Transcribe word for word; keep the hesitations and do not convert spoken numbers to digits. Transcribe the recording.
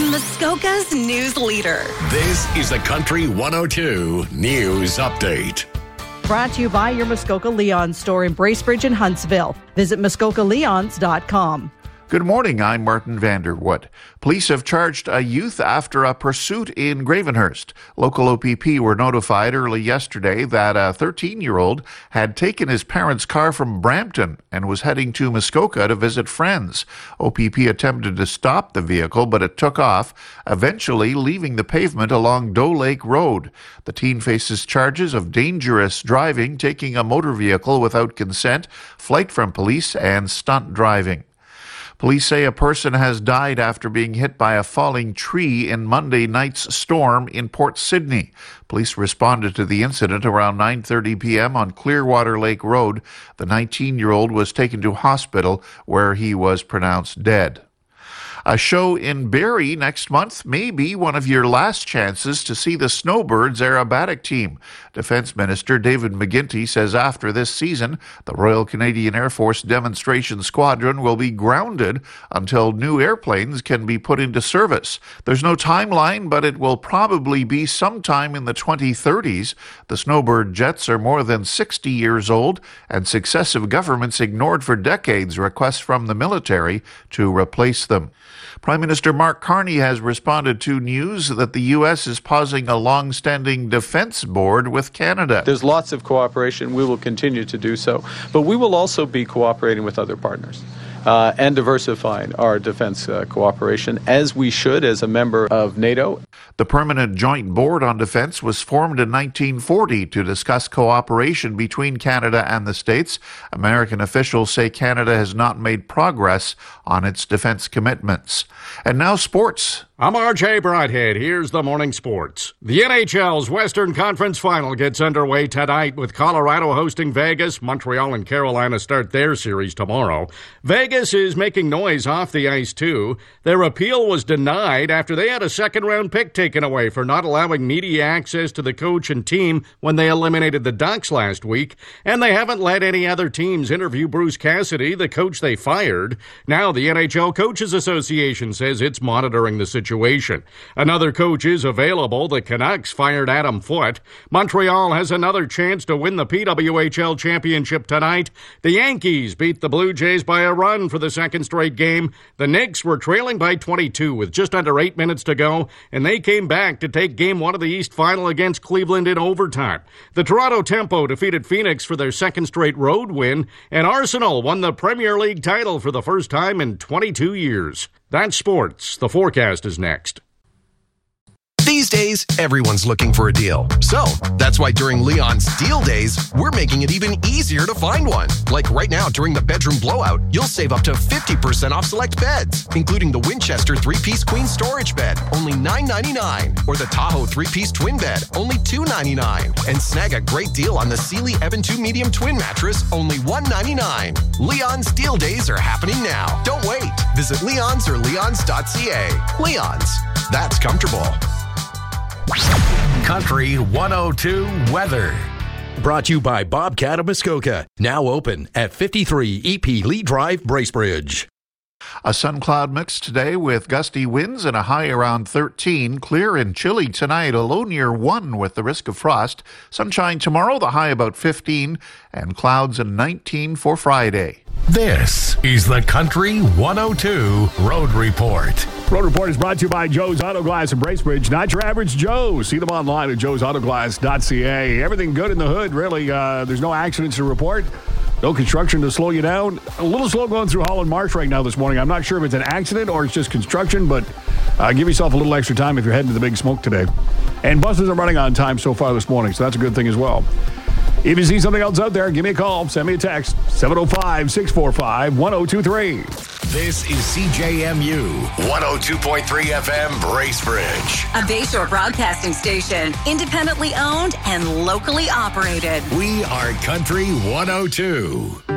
Muskoka's news leader. This is the Country one oh two News Update. Brought to you by your Muskoka Leon store in Bracebridge and Huntsville. Visit muskoka leons dot com. Good morning, I'm Martin Vanderwood. Police have charged a youth after a pursuit in Gravenhurst. Local O P P were notified early yesterday that a thirteen-year-old had taken his parents' car from Brampton and was heading to Muskoka to visit friends. O P P attempted to stop the vehicle, but it took off, eventually leaving the pavement along Doe Lake Road. The teen faces charges of dangerous driving, taking a motor vehicle without consent, flight from police, and stunt driving. Police say a person has died after being hit by a falling tree in Monday night's storm in Port Sydney. Police responded to the incident around nine thirty p.m. on Clearwater Lake Road. The nineteen-year-old was taken to hospital where he was pronounced dead. A show in Barrie next month may be one of your last chances to see the Snowbirds aerobatic team. Defense Minister David McGuinty says after this season, the Royal Canadian Air Force Demonstration Squadron will be grounded until new airplanes can be put into service. There's no timeline, but it will probably be sometime in the twenty thirties. The Snowbird jets are more than sixty years old, and successive governments ignored for decades requests from the military to replace them. Prime Minister Mark Carney has responded to news that the U S is pausing a long-standing defense board with Canada. There's lots of cooperation. We will continue to do so. But we will also be cooperating with other partners uh, and diversifying our defense uh, cooperation, as we should as a member of NATO. The Permanent Joint Board on Defense was formed in nineteen forty to discuss cooperation between Canada and the States. American officials say Canada has not made progress on its defense commitments. And now sports. I'm R J Broadhead. Here's the morning sports. The N H L's Western Conference Final gets underway tonight with Colorado hosting Vegas. Montreal and Carolina start their series tomorrow. Vegas is making noise off the ice, too. Their appeal was denied after they had a second-round pick taken away for not allowing media access to the coach and team when they eliminated the Ducks last week. And they haven't let any other teams interview Bruce Cassidy, the coach they fired. Now the N H L Coaches Association says it's monitoring the situation. Another coach is available. The Canucks fired Adam Foote. Montreal has another chance to win the P W H L championship tonight. The Yankees beat the Blue Jays by a run for the second straight game. The Knicks were trailing by twenty-two with just under eight minutes to go, and they came back to take game one of the East Final against Cleveland in overtime. The Toronto Tempo defeated Phoenix for their second straight road win, and Arsenal won the Premier League title for the first time in twenty-two years. That's sports. The forecast is next. These days, everyone's looking for a deal. So, that's why during Leon's Deal Days, we're making it even easier to find one. Like right now during the bedroom blowout, you'll save up to fifty percent off select beds, including the Winchester three-piece queen storage bed, only nine ninety-nine, or the Tahoe three-piece twin bed, only two ninety-nine. And snag a great deal on the Sealy Evan two medium twin mattress, only one ninety-nine. Leon's Deal Days are happening now. Don't wait. Visit Leon's or leons dot c a. Leon's. That's comfortable. Country one oh two weather. Brought to you by Bobcat of Muskoka. Now open at fifty-three E P Lee Drive, Bracebridge. A sun cloud mix today with gusty winds and a high around thirteen. Clear and chilly tonight, a low near one with the risk of frost. Sunshine tomorrow, the high about fifteen, and clouds and nineteen for Friday. This is the Country one oh two Road Report. Road Report is brought to you by Joe's Auto Glass in Bracebridge. Not your average Joe. See them online at joes auto glass dot c a. Everything good in the hood, really. Uh, there's no accidents to report. No construction to slow you down. A little slow going through Holland Marsh right now this morning. I'm not sure if it's an accident or it's just construction, but uh, give yourself a little extra time if you're heading to the Big Smoke today. And buses are running on time so far this morning, so that's a good thing as well. If you see something else out there, give me a call. Send me a text. seven oh five, six four five, one oh two three. This is C J M U one oh two point three F M Bracebridge. A Bayshore broadcasting station, independently owned and locally operated. We are Country one oh two.